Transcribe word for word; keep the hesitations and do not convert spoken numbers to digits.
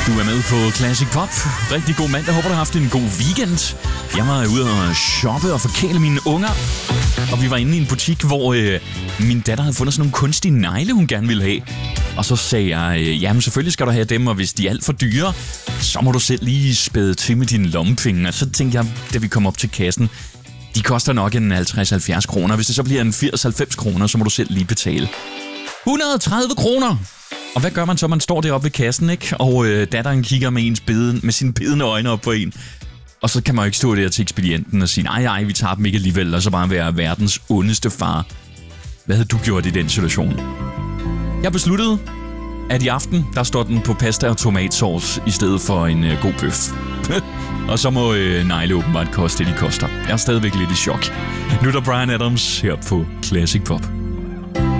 Du er med på Classic Pop. Rigtig god mandag. Håber, du har haft en god weekend. Jeg var ude og shoppe og forkæle mine unger. Og vi var inde i en butik, hvor øh, min datter havde fundet sådan nogle kunstige negle, hun gerne ville have. Og så sagde jeg, øh, jamen selvfølgelig skal du have dem, og hvis de er alt for dyre, så må du selv lige spæde til med dine lommepenge. Og så tænkte jeg, da vi kom op til kassen, de koster nok en halvtreds til halvfjerds kroner. Hvis det så bliver en firs til halvfems kroner, så må du selv lige betale et hundrede og tredive kroner. Og hvad gør man så? Man står deroppe ved kassen, ikke? Og øh, datteren kigger med, ens beden, med sine bedende øjne op på en. Og så kan man jo ikke stå der til ekspedienten og sige, nej, nej, vi tager dem ikke alligevel, og så bare være verdens ondeste far. Hvad havde du gjort i den situation? Jeg besluttede, at i aften, der står den på pasta og tomatsauce i stedet for en øh, god bøf. Og så må øh, negle åbenbart koste det, de koster. Jeg er stadigvæk lidt i chok. Nu er der Bryan Adams her på Classic Pop.